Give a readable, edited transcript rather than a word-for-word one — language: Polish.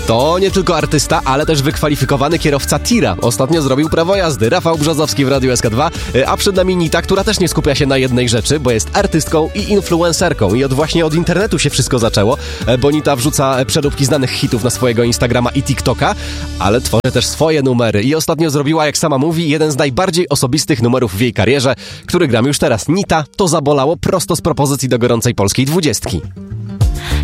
To nie tylko artysta, ale też wykwalifikowany kierowca tira. Ostatnio zrobił prawo jazdy. Rafał Brzozowski w Radiu SK2, a przed nami Nita, która też nie skupia się na jednej rzeczy, bo jest artystką i influencerką. I właśnie od internetu się wszystko zaczęło, bo Nita wrzuca przeróbki znanych hitów na swojego Instagrama i TikToka, ale tworzy też swoje numery. I ostatnio zrobiła, jak sama mówi, jeden z najbardziej osobistych numerów w jej karierze, który gram już teraz. Nita, to zabolało prosto z propozycji do gorącej polskiej 20.